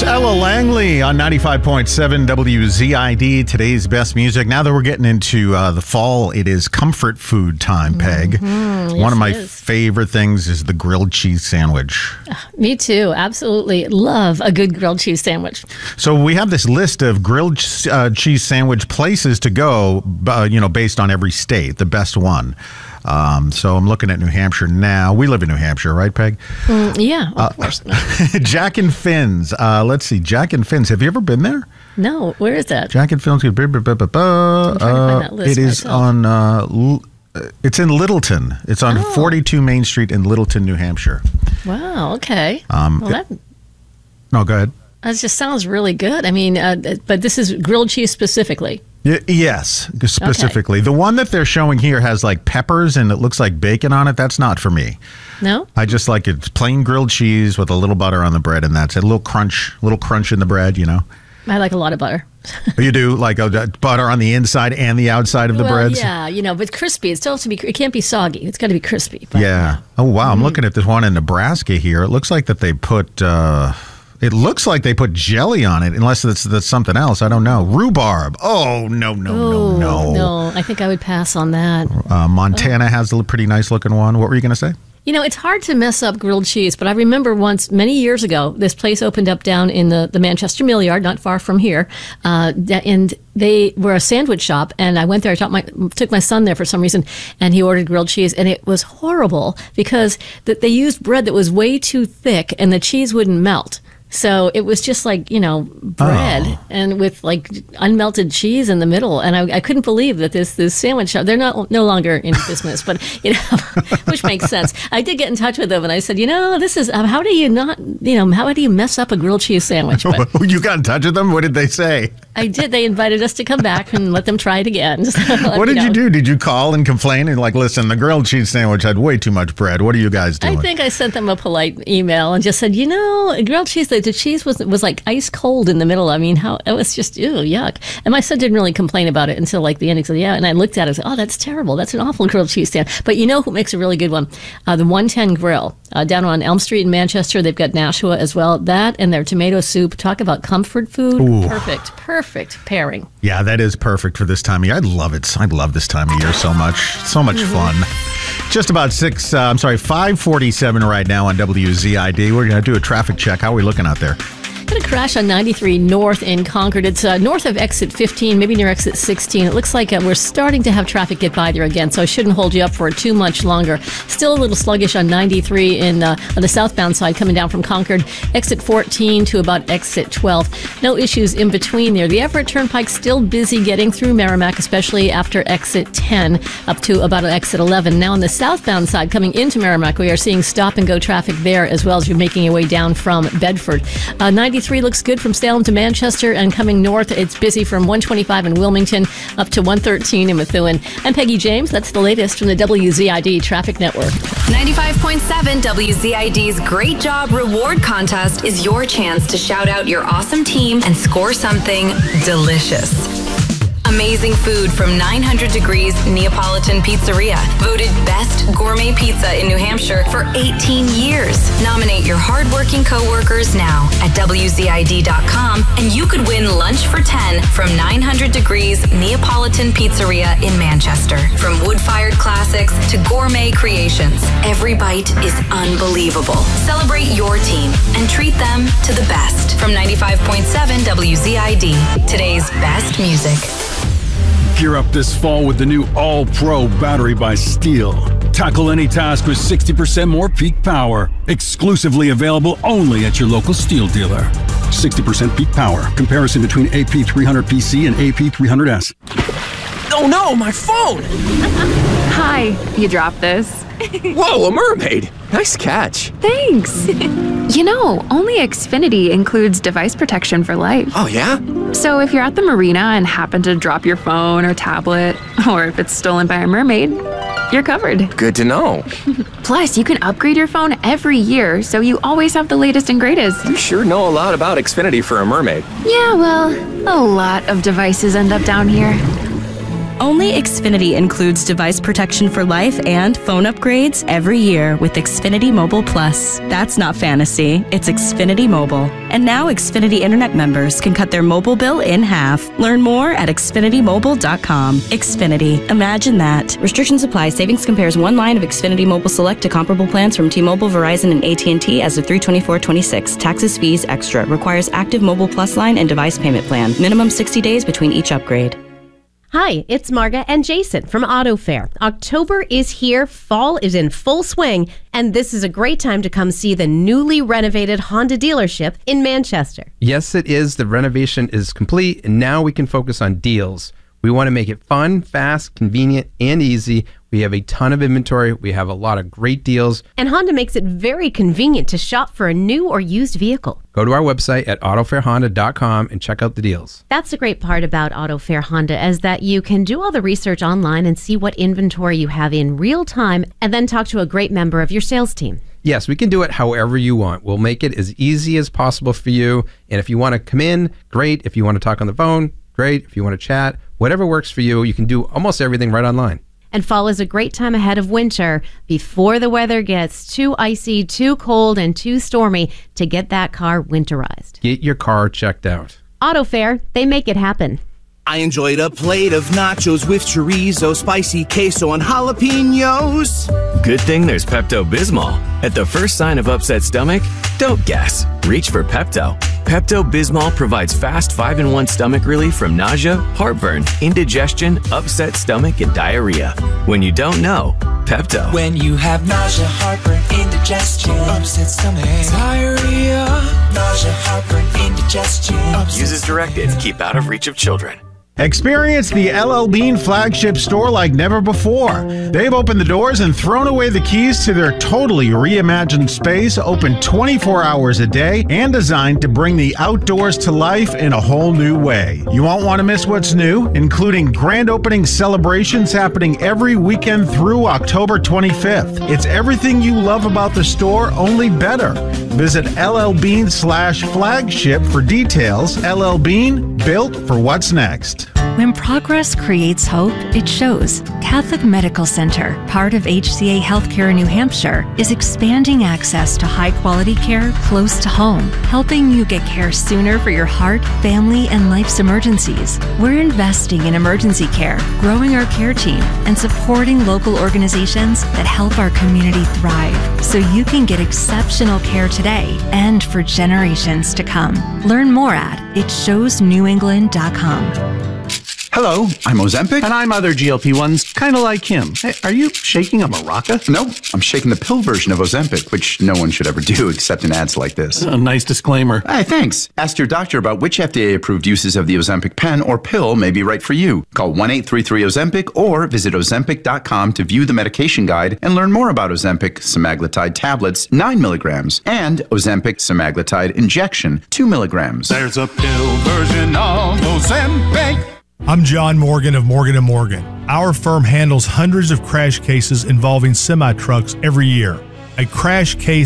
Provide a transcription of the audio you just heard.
It's Ella Langley on 95.7 WZID, today's best music. Now that we're getting into the fall, it is comfort food time, Peg. One of my favorite things is the grilled cheese sandwich. Me too. Absolutely love a good grilled cheese sandwich. So we have this list of grilled cheese sandwich places to go, based on every state, the best one. So I'm looking at New Hampshire now. We live in New Hampshire, right, Peg? Yeah, of course. Jack and Finn's. Let's see. Jack and Finn's. Have you ever been there? No. Where is that? Jack and Finn's. I'm trying to find that list. It is on... it's in Littleton. It's on 42 Main Street in Littleton, New Hampshire. Wow, okay. No, go ahead. That just sounds really good. I mean, but this is grilled cheese specifically. Yes, specifically. Okay. The one that they're showing here has like peppers and it looks like bacon on it. That's not for me. No? I just like it plain grilled cheese with a little butter on the bread, and that's it. A little crunch in the bread, I like a lot of butter. You do like butter on the inside and the outside of the breads? Yeah, but crispy. It still has to be. It can't be soggy. It's got to be crispy. But, yeah. Oh wow, I'm looking at this one in Nebraska here. It looks like that they put. It looks like they put jelly on it, unless that's something else. I don't know. Rhubarb. Oh no. No, I think I would pass on that. Montana has a pretty nice looking one. What were you going to say? It's hard to mess up grilled cheese, but I remember once, many years ago, this place opened up down in the Manchester Mill Yard, not far from here, and they were a sandwich shop, and I went there, took my son there for some reason, and he ordered grilled cheese, and it was horrible because they used bread that was way too thick, and the cheese wouldn't melt. So it was just like, bread and with like unmelted cheese in the middle. And I couldn't believe that this sandwich shop, they're no longer in business, but, which makes sense. I did get in touch with them and I said, this is, how do you mess up a grilled cheese sandwich? But you got in touch with them? What did they say? I did. They invited us to come back and let them try it again. So, what did you do? Did you call and complain and listen, the grilled cheese sandwich had way too much bread. What are you guys doing? I think I sent them a polite email and just said, grilled cheese, the cheese was like ice cold in the middle. I mean, it was just, yuck. And my son didn't really complain about it until the end. He said, yeah. And I looked at it and said, oh, that's terrible. That's an awful grilled cheese stand. But you know who makes a really good one? The 110 Grill down on Elm Street in Manchester. They've got Nashua as well. That and their tomato soup. Talk about comfort food. Ooh. Perfect pairing. Yeah, that is perfect for this time of year. I love it. I love this time of year so much. So much fun. Just about 5:47 right now on WZID. We're going to do a traffic check. How are we looking out there? Got a crash on 93 North in Concord. It's north of exit 15, maybe near exit 16. It looks like we're starting to have traffic get by there again, so I shouldn't hold you up for too much longer. Still a little sluggish on 93 on the southbound side coming down from Concord. Exit 14 to about exit 12. No issues in between there. The Everett Turnpike still busy getting through Merrimack, especially after exit 10 up to about exit 11. Now on the southbound side coming into Merrimack, we are seeing stop-and-go traffic there as well as you're making your way down from Bedford. 93 looks good from Salem to Manchester, and coming north, it's busy from 125 in Wilmington up to 113 in Methuen. I'm Peggy James. That's the latest from the WZID Traffic Network. 95.7 WZID's Great Job Reward Contest is your chance to shout out your awesome team and score something delicious. Amazing food from 900 Degrees Neapolitan Pizzeria. Voted best gourmet pizza in New Hampshire for 18 years. Nominate your hardworking coworkers now at WZID.com and you could win lunch for 10 from 900 Degrees Neapolitan Pizzeria in Manchester. From wood-fired classics to gourmet creations, every bite is unbelievable. Celebrate your team and treat them to the best. From 95.7 WZID, today's best music. Gear up this fall with the new All-Pro battery by Steel. Tackle any task with 60% more peak power. Exclusively available only at your local Steel dealer. 60% peak power. Comparison between AP300PC and AP300S. Oh no, my phone! Hi, you dropped this. Whoa, a mermaid! Nice catch. Thanks. Only Xfinity includes device protection for life. Oh, yeah? So if you're at the marina and happen to drop your phone or tablet, or if it's stolen by a mermaid, you're covered. Good to know. Plus, you can upgrade your phone every year, so you always have the latest and greatest. You sure know a lot about Xfinity for a mermaid. Yeah, well, a lot of devices end up down here. Only Xfinity includes device protection for life and phone upgrades every year with Xfinity Mobile Plus. That's not fantasy, it's Xfinity Mobile. And now Xfinity Internet members can cut their mobile bill in half. Learn more at xfinitymobile.com. Xfinity. Imagine that. Restrictions apply. Savings compares one line of Xfinity Mobile Select to comparable plans from T-Mobile, Verizon, and AT&T as of 3/24/26. Taxes, fees, extra. Requires active Mobile Plus line and device payment plan. Minimum 60 days between each upgrade. Hi, it's Marga and Jason from Auto Fair. October is here, fall is in full swing, and this is a great time to come see the newly renovated Honda dealership in Manchester. Yes, it is. The renovation is complete, and now we can focus on deals. We want to make it fun, fast, convenient, and easy. We have a ton of inventory. We have a lot of great deals. And Honda makes it very convenient to shop for a new or used vehicle. Go to our website at autofairhonda.com and check out the deals. That's the great part about Auto Fair Honda, is that you can do all the research online and see what inventory you have in real time, and then talk to a great member of your sales team. Yes, we can do it however you want. We'll make it as easy as possible for you. And if you want to come in, great. If you want to talk on the phone, great. If you want to chat, whatever works for you, you can do almost everything right online. And fall is a great time ahead of winter, before the weather gets too icy, too cold, and too stormy, to get that car winterized. Get your car checked out. Auto Fair, they make it happen. I enjoyed a plate of nachos with chorizo, spicy queso, and jalapenos. Good thing there's Pepto-Bismol. At the first sign of upset stomach, don't guess. Reach for Pepto. Pepto-Bismol provides fast 5-in-1 stomach relief from nausea, heartburn, indigestion, upset stomach, and diarrhea. When you don't know, Pepto. When you have nausea, heartburn, indigestion, upset stomach, diarrhea, nausea, heartburn, indigestion. Use as directed. Keep out of reach of children. Experience the LL Bean flagship store like never before. They've opened the doors and thrown away the keys to their totally reimagined space, open 24 hours a day and designed to bring the outdoors to life in a whole new way. You won't want to miss what's new, including grand opening celebrations happening every weekend through October 25th. It's everything you love about the store, only better. Visit LLBean/flagship for details. LL Bean, built for what's next. When progress creates hope, it shows. Catholic Medical Center, part of HCA Healthcare New Hampshire, is expanding access to high-quality care close to home, helping you get care sooner for your heart, family, and life's emergencies. We're investing in emergency care, growing our care team, and supporting local organizations that help our community thrive, so you can get exceptional care today and for generations to come. Learn more at itshowsnewengland.com. Hello, I'm Ozempic. And I'm other GLP-1s, kind of like him. Hey, are you shaking a maraca? No, I'm shaking the pill version of Ozempic, which no one should ever do except in ads like this. A nice disclaimer. Hey, thanks. Ask your doctor about which FDA-approved uses of the Ozempic pen or pill may be right for you. Call 1-833-OZEMPIC or visit Ozempic.com to view the medication guide and learn more about Ozempic semaglutide tablets, 9 milligrams, and Ozempic semaglutide injection, 2 milligrams. There's a pill version of Ozempic. I'm John Morgan of Morgan & Morgan. Our firm handles hundreds of crash cases involving semi-trucks every year. A crash case